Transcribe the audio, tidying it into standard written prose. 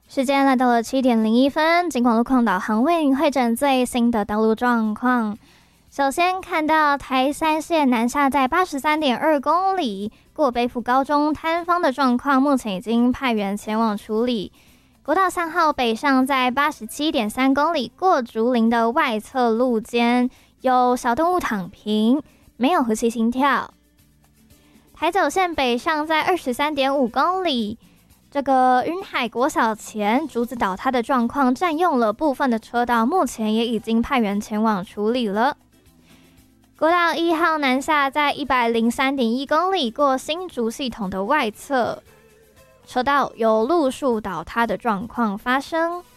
时间来到了7:01，警广路况导航为您会诊最新的道路状况。首先看到台三线南下在83.2公里过北埔高中坍方的状况，目前已经派员前往处理。国道3号北上在87.3公里过竹林的外侧路肩，有小动物躺平，没有呼吸心跳。台九线北上在23.5公里。这个云海国小前竹子倒塌的状况占用了部分的车道，目前也已经派员前往处理了。国道1号南下在103.1公里过新竹系统的外侧车道有路树倒塌的状况发生。